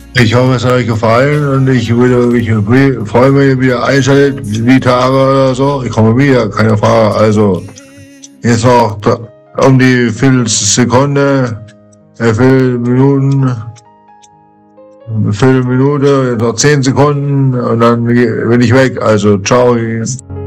Ich hoffe, es hat euch gefallen und ich würde mich freuen, wenn ihr wieder einschaltet, die Tage oder so. Ich komme wieder, keine Frage. Also, jetzt noch um die Viertelsekunde, Viertelminute, noch 10 Sekunden und dann bin ich weg. Also, ciao.